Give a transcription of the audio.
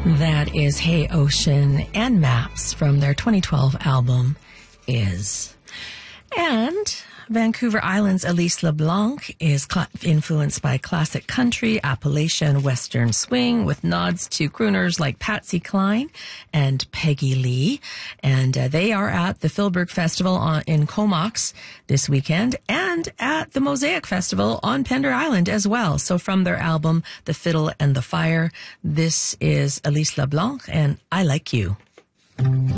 That is Hey Ocean and Maps from their 2012 album, Is. And Vancouver Island's Elise LeBlanc is influenced by classic country, Appalachian, Western swing with nods to crooners like Patsy Cline and Peggy Lee. And they are at the Philbrook Festival in Comox this weekend and at the Mosaic Festival on Pender Island as well. So from their album, The Fiddle and the Fire, this is Elise LeBlanc and I Like You.